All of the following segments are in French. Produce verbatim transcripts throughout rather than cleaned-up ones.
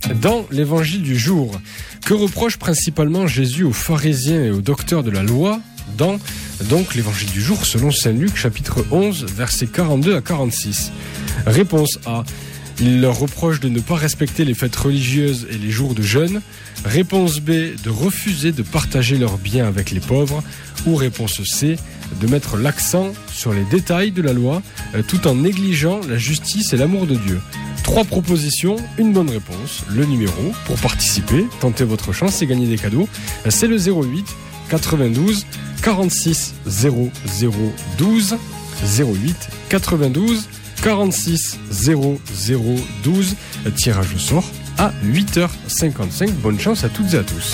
Dans l'évangile du jour, que reproche principalement Jésus aux pharisiens et aux docteurs de la loi dans donc l'évangile du jour selon saint Luc chapitre onze versets quarante-deux à quarante-six? Réponse A. Il leur reproche de ne pas respecter les fêtes religieuses et les jours de jeûne. Réponse B. De refuser de partager leurs biens avec les pauvres. Ou réponse C. De mettre l'accent sur les détails de la loi euh, tout en négligeant la justice et l'amour de Dieu. Trois propositions, une bonne réponse. Le numéro pour participer, tenter votre chance et gagner des cadeaux, c'est le zéro huit quatre-vingt-douze quarante-six zéro zéro douze. zéro huit quatre-vingt-douze quarante-six zéro zéro douze. Tirage au sort à huit heures cinquante-cinq. Bonne chance à toutes et à tous.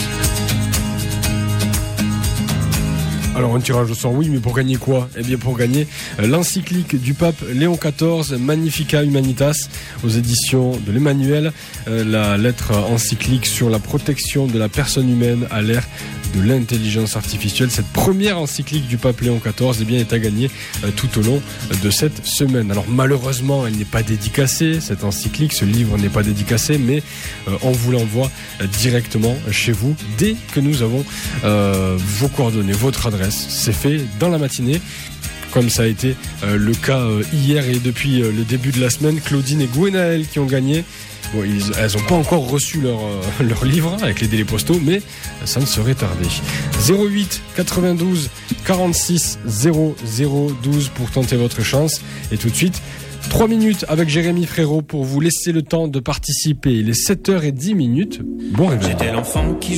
Alors un tirage au sort, oui, mais pour gagner quoi? Eh bien pour gagner euh, l'encyclique du pape Léon quatorze, Magnificat Humanitas, aux éditions de l'Emmanuel, euh, la lettre encyclique sur la protection de la personne humaine à l'ère de l'intelligence artificielle. Cette première encyclique du pape Léon quatorze eh bien, est à gagner euh, tout au long de cette semaine. Alors malheureusement, elle n'est pas dédicacée, cette encyclique, ce livre n'est pas dédicacé, mais euh, on vous l'envoie euh, directement chez vous dès que nous avons euh, vos coordonnées, votre adresse. C'est fait dans la matinée, comme ça a été euh, le cas euh, hier et depuis euh, le début de la semaine. Claudine et Gwenaël qui ont gagné. Bon, ils, elles n'ont pas encore reçu leur, euh, leur livre avec les délais postaux, mais ça ne saurait tarder. zéro huit quatre-vingt-douze quarante-six zéro zéro douze pour tenter votre chance. Et tout de suite, trois minutes avec Jérémy Frérot pour vous laisser le temps de participer. Il est sept heures dix minutes. Bon réveil. J'étais l'enfant qui